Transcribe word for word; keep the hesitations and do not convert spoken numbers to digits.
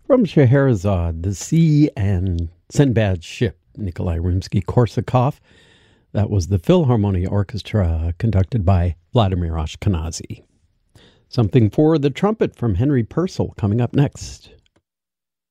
From Scheherazade, the Sea and Sinbad's Ship, Nikolai Rimsky-Korsakov. That was the Philharmonia Orchestra conducted by Vladimir Ashkenazy. Something for the trumpet from Henry Purcell coming up next.